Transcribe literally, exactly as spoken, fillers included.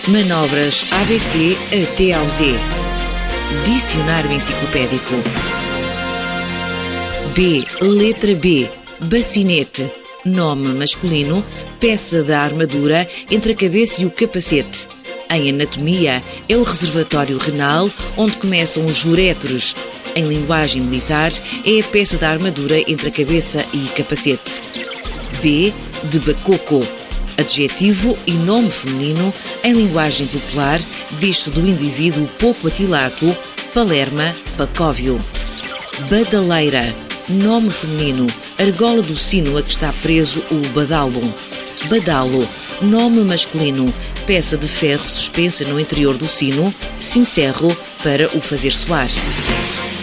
Manobras A B C até ao Z. Dicionário enciclopédico. B. Letra B. Bacinete. Nome masculino, peça da armadura entre a cabeça e o capacete. Em anatomia, é o reservatório renal onde começam os uréteros. Em linguagem militar, é a peça da armadura entre a cabeça e capacete. B. De bacoco. Adjetivo e nome feminino, em linguagem popular, diz-se do indivíduo pouco atilato, palerma, pacóvio. Badaleira. Nome feminino, argola do sino a que está preso o badalo. Badalo. Nome masculino, peça de ferro suspensa no interior do sino, sincero, para o fazer soar.